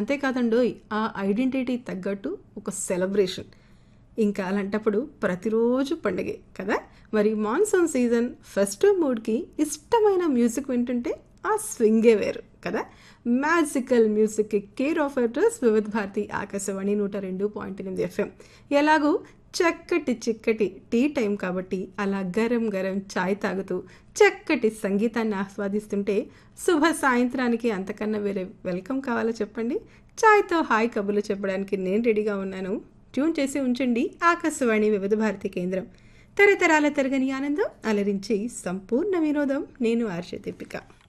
అంతేకాదండోయ్ ఆ ఐడెంటిటీ తగ్గట్టు ఒక సెలబ్రేషన్. ఇంకా అలాంటప్పుడు ప్రతిరోజు పండగే కదా. మరి మాన్సూన్ సీజన్ ఫెస్టివ్ మూడ్కి ఇష్టమైన మ్యూజిక్ వింటుంటే ఆ స్వింగే వేరు కదా. మ్యాజికల్ మ్యూజిక్కి కేర్ ఆఫ్ అడ్రస్ వివిధ భారతి ఆకాశవాణి 102.8 FM. ఎలాగూ చిక్కటి టీ టైం కాబట్టి అలా గరం గరం చాయ్ తాగుతూ చక్కటి సంగీతాన్ని ఆస్వాదిస్తుంటే శుభ సాయంత్రానికి అంతకన్నా వేరే వెల్కమ్ కావాలో చెప్పండి. చాయ్తో హాయ్ కబుర్లు చెప్పడానికి నేను రెడీగా ఉన్నాను. ట్యూన్ చేసి ఉంచండి ఆకాశవాణి వివిధ భారతి కేంద్రం. తరతరాల తరగని ఆనందం అలరించి సంపూర్ణ వినోదం. నేను ఆర్ష దీపిక.